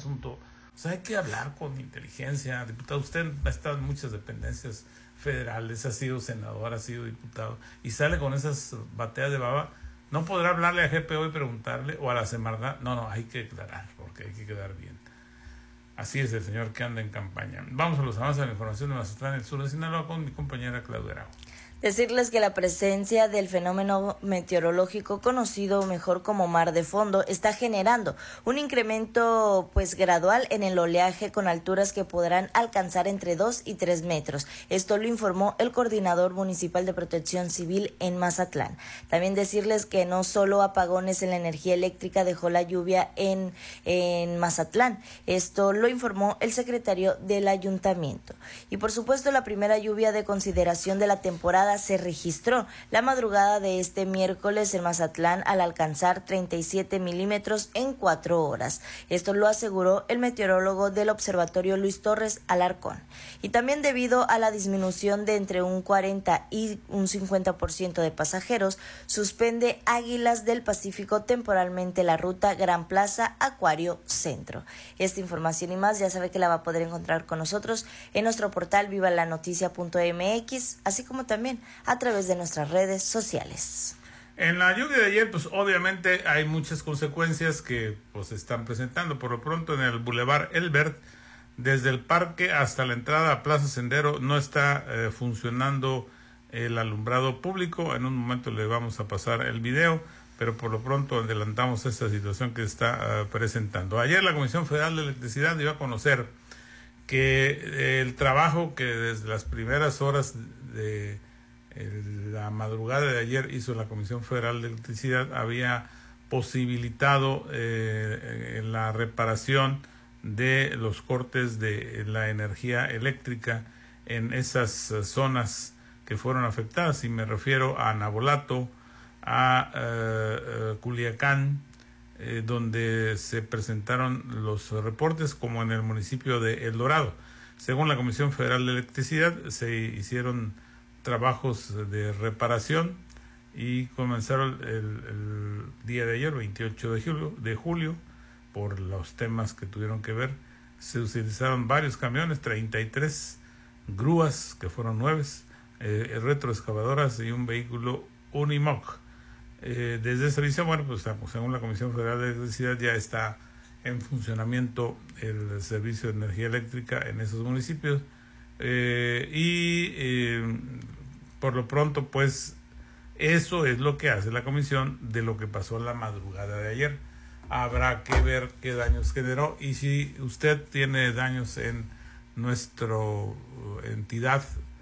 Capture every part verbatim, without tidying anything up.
asunto. O sea, hay que hablar con inteligencia. Diputado, usted ha estado en muchas dependencias federales, ha sido senador, ha sido diputado, y sale con esas bateas de baba. No podrá hablarle a G P O y preguntarle, o a la Semarnat. No, no, hay que aclarar, porque hay que quedar bien. Así es el señor que anda en campaña. Vamos a los avances de la información de Mazatlán, el sur de Sinaloa, con mi compañera Claudia Araujo. Decirles que la presencia del fenómeno meteorológico conocido mejor como mar de fondo está generando un incremento pues gradual en el oleaje con alturas que podrán alcanzar entre dos y tres metros. Esto lo informó el coordinador municipal de Protección Civil en Mazatlán. También decirles que no solo apagones en la energía eléctrica dejó la lluvia en, en Mazatlán. Esto lo informó el secretario del ayuntamiento. Y por supuesto la primera lluvia de consideración de la temporada se registró la madrugada de este miércoles en Mazatlán al alcanzar treinta y siete milímetros en cuatro horas. Esto lo aseguró el meteorólogo del Observatorio Luis Torres Alarcón. Y también debido a la disminución de entre un cuarenta y un cincuenta por ciento de pasajeros, suspende Águilas del Pacífico temporalmente la ruta Gran Plaza Acuario Centro. Esta información y más ya sabe que la va a poder encontrar con nosotros en nuestro portal viva la noticia punto m x, así como también a través de nuestras redes sociales. En la lluvia de ayer, pues obviamente hay muchas consecuencias que pues se están presentando. Por lo pronto en el Boulevard Elbert, desde el parque hasta la entrada a Plaza Sendero, no está eh, funcionando el alumbrado público. En un momento le vamos a pasar el video, pero por lo pronto adelantamos esta situación que se está uh, presentando. Ayer la Comisión Federal de Electricidad dio a conocer que el trabajo que desde las primeras horas de la madrugada de ayer hizo la Comisión Federal de Electricidad había posibilitado eh, la reparación de los cortes de la energía eléctrica en esas zonas que fueron afectadas, y me refiero a Navolato, a uh, uh, Culiacán, eh, donde se presentaron los reportes, como en el municipio de El Dorado. Según la Comisión Federal de Electricidad, se hicieron trabajos de reparación y comenzaron el, el día de ayer, veintiocho de julio, de julio, por los temas que tuvieron que ver. Se utilizaron varios camiones, treinta y tres grúas, que fueron nueve, eh, retroexcavadoras y un vehículo Unimog. Eh, desde ese servicio, bueno, pues según la Comisión Federal de Electricidad ya está en funcionamiento el servicio de energía eléctrica en esos municipios. Eh, y eh, por lo pronto pues eso es lo que hace la comisión de lo que pasó la madrugada de ayer. Habrá que ver qué daños generó, y si usted tiene daños en nuestra entidad,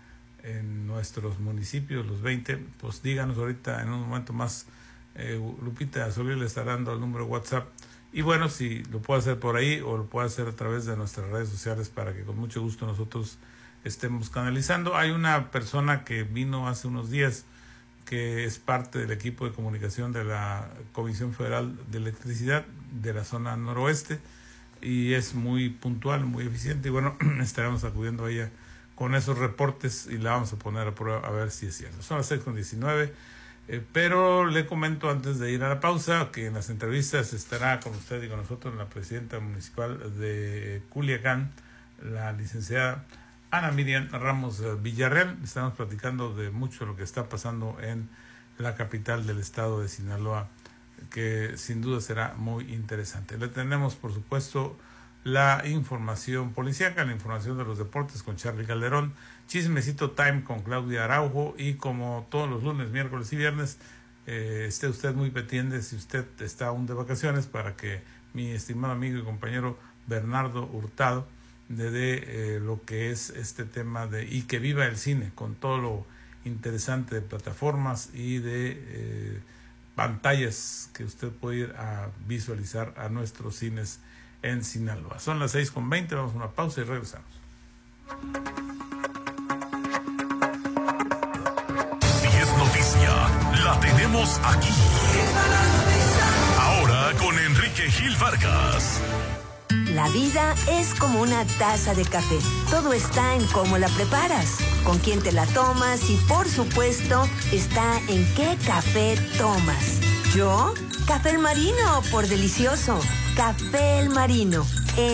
en nuestros municipios, los veinte, pues díganos ahorita en un momento más. eh, Lupita Solís le estará dando el número de WhatsApp. Y bueno, si lo puede hacer por ahí o lo puede hacer a través de nuestras redes sociales, para que con mucho gusto nosotros estemos canalizando. Hay una persona que vino hace unos días, que es parte del equipo de comunicación de la Comisión Federal de Electricidad de la zona noroeste, y es muy puntual, muy eficiente, y bueno, estaremos acudiendo a ella con esos reportes y la vamos a poner a prueba a ver si es cierto. Son las seis con diecinueve. Eh, pero le comento antes de ir a la pausa que en las entrevistas estará con usted y con nosotros la presidenta municipal de Culiacán, la licenciada Ana Miriam Ramos Villarreal. Estamos platicando de mucho de lo que está pasando en la capital del estado de Sinaloa, que sin duda será muy interesante. Le tenemos, por supuesto, la información policíaca, la información de los deportes con Charly Calderón, Chismecito Time con Claudia Araujo, y como todos los lunes, miércoles y viernes, eh, esté usted muy pendiente si usted está aún de vacaciones, para que mi estimado amigo y compañero Bernardo Hurtado le dé eh, lo que es este tema de y que viva el cine, con todo lo interesante de plataformas y de eh, pantallas que usted puede ir a visualizar a nuestros cines en Sinaloa. Son las seis con veinte, vamos a una pausa y regresamos. Si es noticia, la tenemos aquí. Ahora con Enrique Gil Vargas. La vida es como una taza de café. Todo está en cómo la preparas, con quién te la tomas y, por supuesto, está en qué café tomas. ¿Yo? Café El Marino, por delicioso. Café El Marino,